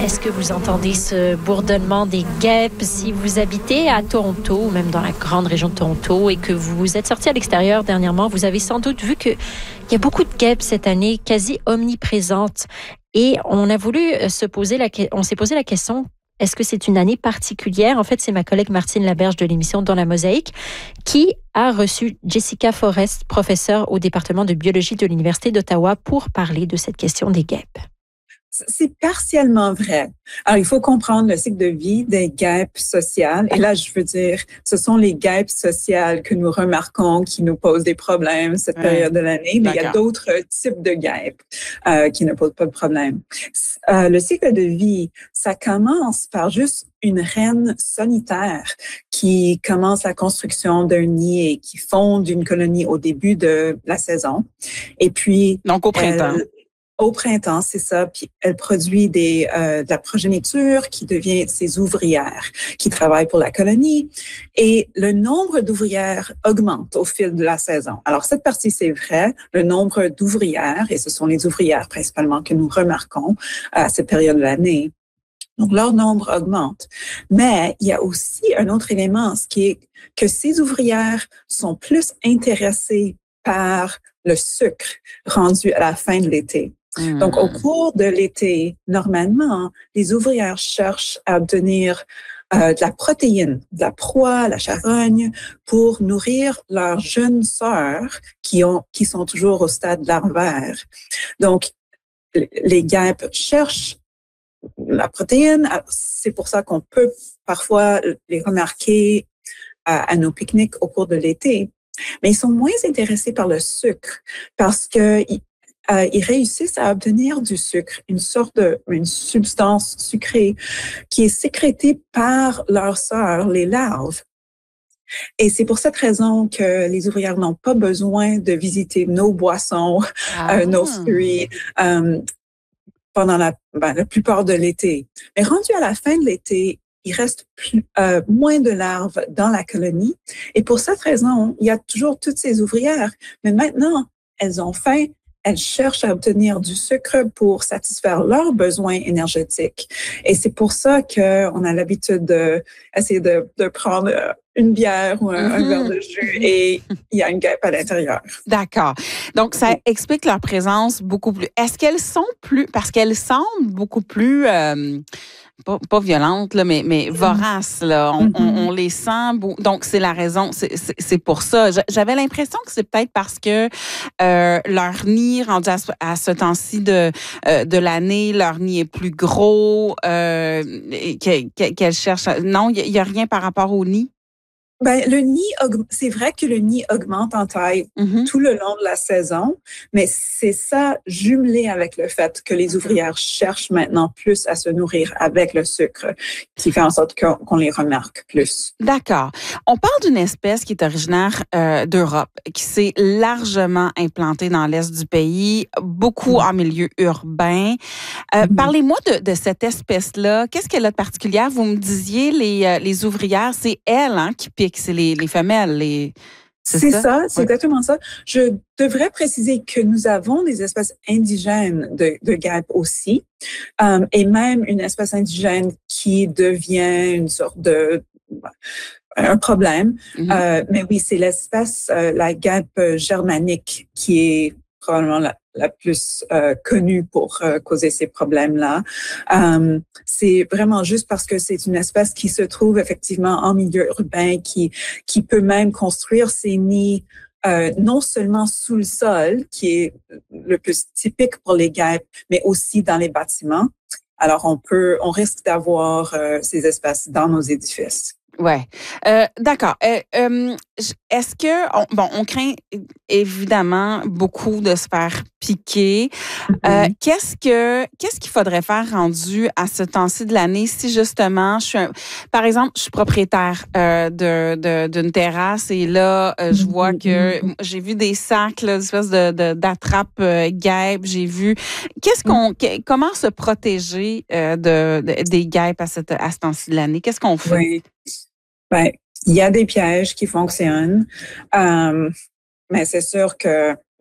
Est-ce que vous entendez ce bourdonnement des guêpes si vous habitez à Toronto ou même dans la grande région de Toronto et que vous êtes sorti à l'extérieur dernièrement? Vous avez sans doute vu qu'il y a beaucoup de guêpes cette année, quasi omniprésentes. Et on s'est posé la question, est-ce que c'est une année particulière? En fait, c'est ma collègue Martine Laberge de l'émission Dans la Mosaïque qui a reçu Jessica Forrest, professeure au département de biologie de l'Université d'Ottawa, pour parler de cette question des guêpes. C'est partiellement vrai. Alors, il faut comprendre le cycle de vie des guêpes sociales. Et là, je veux dire, ce sont les guêpes sociales que nous remarquons qui nous posent des problèmes cette période de l'année. Mais il y a d'autres types de guêpes qui ne posent pas de problème. Le cycle de vie, ça commence par juste une reine solitaire qui commence la construction d'un nid et qui fonde une colonie au début de la saison. Et puis... Donc, au printemps. Au printemps, c'est ça. Puis elle produit de la progéniture qui devient ses ouvrières, qui travaillent pour la colonie. Et le nombre d'ouvrières augmente au fil de la saison. Alors, cette partie, c'est vrai. Le nombre d'ouvrières, et ce sont les ouvrières principalement que nous remarquons à cette période de l'année. Donc, leur nombre augmente. Mais il y a aussi un autre élément, ce qui est que ces ouvrières sont plus intéressées par le sucre rendu à la fin de l'été. Donc, au cours de l'été, normalement, les ouvrières cherchent à obtenir de la protéine, de la proie, la charogne, pour nourrir leurs jeunes sœurs qui sont toujours au stade larvaire. Donc, les guêpes cherchent la protéine. C'est pour ça qu'on peut parfois les remarquer à nos pique-niques au cours de l'été. Mais ils sont moins intéressés par le sucre parce que ils réussissent à obtenir du sucre, une substance sucrée qui est sécrétée par leurs sœurs, les larves. Et c'est pour cette raison que les ouvrières n'ont pas besoin de visiter nos boissons, nos fruits pendant la plupart de l'été. Mais rendu à la fin de l'été, il reste moins de larves dans la colonie. Et pour cette raison, il y a toujours toutes ces ouvrières. Mais maintenant, elles ont faim. Elles cherchent à obtenir du sucre pour satisfaire leurs besoins énergétiques. Et c'est pour ça qu'on a l'habitude d'essayer de prendre une bière ou un verre de jus et il y a une guêpe à l'intérieur. D'accord. Donc, ça explique leur présence beaucoup plus. Est-ce qu'elles sont parce qu'elles semblent beaucoup plus... Pas violentes, là, mais voraces. Là. On les sent. Donc, c'est la raison. C'est pour ça. J'avais l'impression que c'est peut-être parce que leur nid, rendu à ce temps-ci de l'année, leur nid est plus gros, qu'elles cherchent. Non, il n'y a rien par rapport au nid? Le nid, c'est vrai que le nid augmente en taille tout le long de la saison, mais c'est ça jumelé avec le fait que les ouvrières cherchent maintenant plus à se nourrir avec le sucre, qui fait en sorte qu'on les remarque plus. D'accord. On parle d'une espèce qui est originaire d'Europe, qui s'est largement implantée dans l'est du pays, beaucoup en milieu urbain. Parlez-moi de cette espèce-là. Qu'est-ce qu'elle a de particulier? Vous me disiez, les ouvrières, c'est elles qui piquent. C'est les femelles. C'est ça, c'est exactement ça. Je devrais préciser que nous avons des espèces indigènes de guêpes aussi, et même une espèce indigène qui devient une sorte un problème. Mais oui, c'est l'espèce, la guêpe germanique, qui est probablement la plus connue pour causer ces problèmes-là. C'est vraiment juste parce que c'est une espèce qui se trouve effectivement en milieu urbain, qui peut même construire ses nids non seulement sous le sol, qui est le plus typique pour les guêpes, mais aussi dans les bâtiments. Alors, on risque d'avoir ces espèces dans nos édifices. Ouais, d'accord. Est-ce que on craint évidemment beaucoup de se faire piquer. Qu'est-ce qu'il faudrait faire rendu à ce temps-ci de l'année si justement par exemple, je suis propriétaire d'une terrasse et là je vois que j'ai vu des sacs là, d'espèces d'attrape guêpes, j'ai vu comment se protéger des guêpes à ce temps-ci de l'année? Qu'est-ce qu'on fait? Oui. Il y a des pièges qui fonctionnent, mais c'est sûr que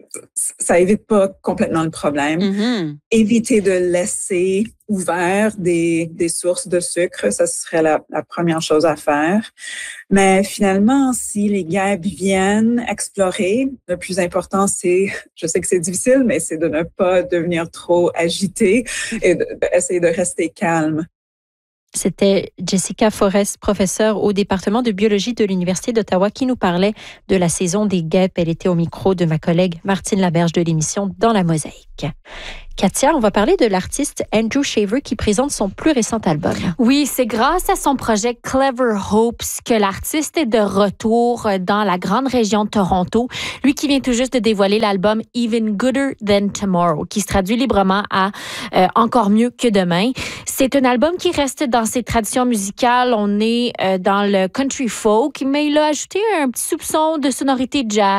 ça évite pas complètement le problème. Mm-hmm. Éviter de laisser ouvert des sources de sucre, ça serait la première chose à faire. Mais finalement, si les guêpes viennent explorer, le plus important, je sais que c'est difficile, mais c'est de ne pas devenir trop agité et d'essayer de rester calme. C'était Jessica Forrest, professeure au département de biologie de l'Université d'Ottawa, qui nous parlait de la saison des guêpes. Elle était au micro de ma collègue Martine Laberge de l'émission Dans la Mosaïque. Katia, on va parler de l'artiste Andrew Shaver qui présente son plus récent album. Oui, c'est grâce à son projet Clever Hopes que l'artiste est de retour dans la grande région de Toronto. Lui qui vient tout juste de dévoiler l'album Even Gooder Than Tomorrow, qui se traduit librement à Encore mieux que demain. C'est un album qui reste dans ses traditions musicales. On est dans le country folk, mais il a ajouté un petit soupçon de sonorité jazz.